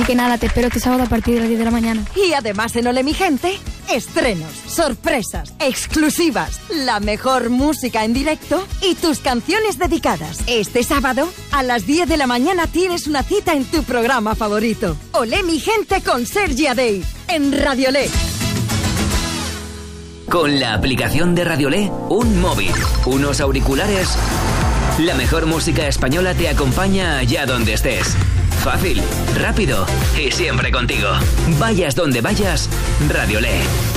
Y que nada, te espero este sábado a partir de las 10 de la mañana. Y además en Ole mi Gente, estrenos, sorpresas, exclusivas, la mejor música en directo y tus canciones dedicadas. Este sábado, a las 10 de la mañana tienes una cita en tu programa favorito. Ole mi Gente con Sergi Adey, en Radiolé. Con la aplicación de Radiolé, un móvil, unos auriculares, la mejor música española te acompaña allá donde estés. Fácil, rápido y siempre contigo. Vayas donde vayas, Radiolé.